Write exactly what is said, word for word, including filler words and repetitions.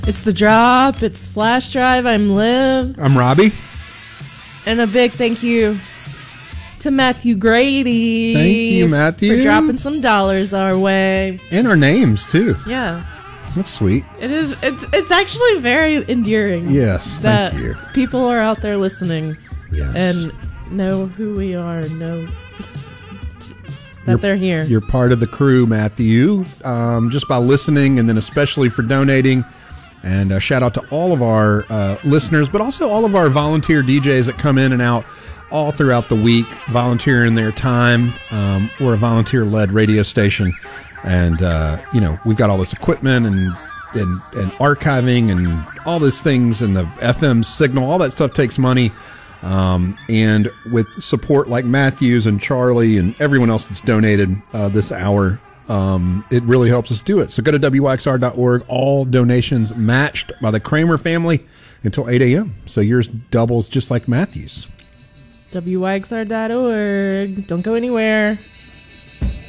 It's The Drop. It's Flash Drive. I'm Liv. I'm Robbie. And a big thank you to Matthew Grady. Thank you, Matthew. For dropping some dollars our way. And our names, too. Yeah. That's sweet. It is. It's it's actually very endearing. Yes, that thank you. People are out there listening. Yes. And know who we are. Know that you're, they're here. You're part of the crew, Matthew, um, just by listening and then especially for donating. And uh, shout out to all of our uh, listeners, but also all of our volunteer D Js that come in and out all throughout the week, volunteering their time. Um, we're a volunteer-led radio station, and uh, you know we've got all this equipment and, and and archiving and all these things, and the F M signal. All that stuff takes money, um, and with support like Matthews and Charlie and everyone else that's donated uh, this hour. Um, it really helps us do it. So go to W Y X R dot org. All donations matched by the Kramer family until eight a.m. So yours doubles just like Matthew's. W Y X R dot org. Don't go anywhere.